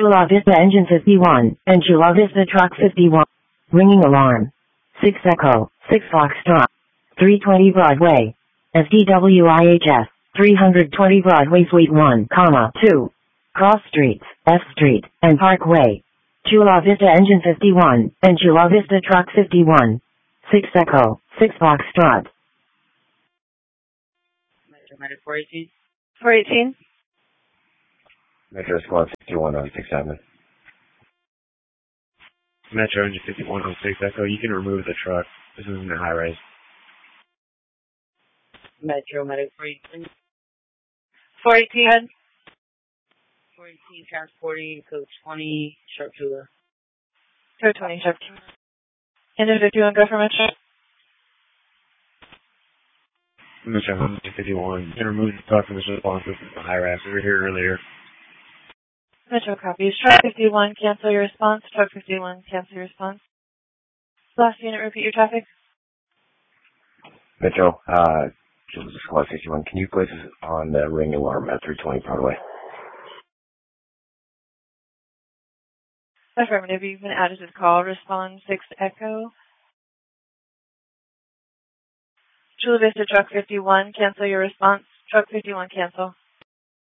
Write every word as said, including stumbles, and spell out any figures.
Chula Vista Engine fifty-one, and Chula Vista Truck fifty-one. Ringing alarm. six Echo, six Foxtrot. three twenty Broadway. S D W I H S, three twenty Broadway Suite one, comma, two. Cross Streets, F Street, and Parkway. Chula Vista Engine fifty-one, and Chula Vista Truck fifty-one. six Echo, six Foxtrot. Metro Medic four eighteen. four eighteen. Metro Squad fifty-one on six Avenue. Metro Engine fifty-one on six Echo. You can remove the truck. This isn't a high rise. Metro Medic four eighteen. four eighteen. four eighteen transporting code twenty Sharp Chula. Code twenty Sharp Chula. Engine fifty-one, go for Metro. Metro Engine fifty-one. You can remove the truck from this response. This is a high rise. We were here earlier. Metro copies. Truck fifty-one, cancel your response. Truck fifty-one, cancel your response. Last unit, repeat your traffic. Metro, uh, Chula Squad fifty-one, can you place us on the ring alarm at three twenty Broadway? Affirmative, you've been added to the call. Respond six Echo. Chula Vista Truck fifty-one, cancel your response. Truck fifty-one, cancel.